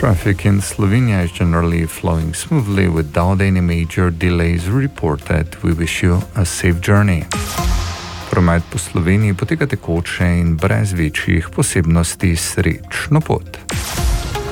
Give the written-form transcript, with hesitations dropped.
Traffic in Slovenia is generally flowing smoothly without any major delays reported. We wish you a safe journey. Promet po Sloveniji poteka tekoče in brez večjih posebnosti. Srečno pot.